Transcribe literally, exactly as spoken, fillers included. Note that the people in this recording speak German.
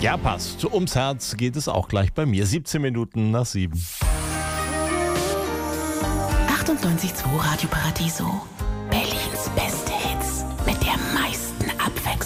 Ja, passt. Ums Herz geht es auch gleich bei mir. siebzehn Minuten nach sieben. achtundneunzig Komma zwei Radio Paradiso. Berlins Beste.